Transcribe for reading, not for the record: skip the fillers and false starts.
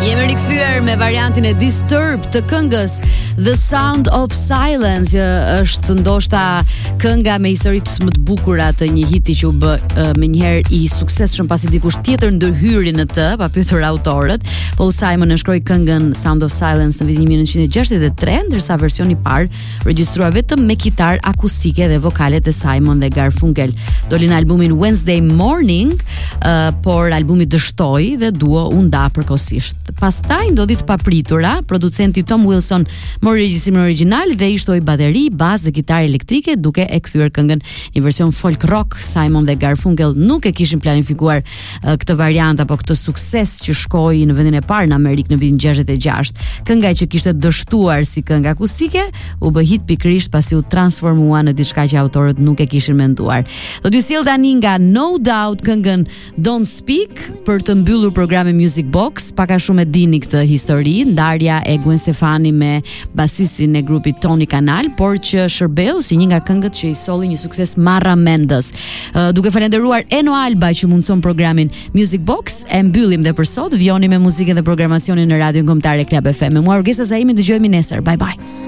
Jemi rikthyer me variantin e Disturbed të këngës The Sound of Silence. Është ndoshta kënga me historitë më të bukura të një hiti që u bë menjëherë i suksesshëm pasi dikush tjetër ndërhyri në të, pa pyetur autorët. Paul Simon e shkroi këngën Sound of Silence në vitin 1963, ndërsa versioni i parë regjistruar vetëm me kitarë akustike dhe vokalet e Simon dhe Garfunkel. Doli në albumin Wednesday Morning, por albumi dështoi dhe duo u nda përkohësisht. Pastaj ndodhi të papritura, producenti Tom Wilson mori regjistrimin origjinal dhe i shtoi bateri, bas dhe kitarë elektrike duke e kthyer këngën në version folk rock. Simon dhe Garfunkel nuk e kishin planifikuar këtë variant apo këtë sukses që shkoi në vendin e parë në Amerikë në vitin 66. Kënga që kishte dështuar si këngë akustike u bë hit pikërisht pasi u transformua në diçka që autorët nuk e kishin menduar. Do t'ju sjell tani nga No Doubt këngën Don't Speak për të mbyllur programin Music Box. Pak a shumë e dini këtë histori, ndarja e Gwen Stefani me basistin e grupit Tony Kanal, por që shërbeu si një nga këngët që i solli një sukses marra mendës. Duke falenderuar Eno Alba që mundson programin Music Box, e mbyllim dhe për sot. Vjoni me muzikën dhe programacionin në Radion Kombëtare Club FM. Me mua Orgesa Zaimi, dëgjojmë nesër. Bye bye.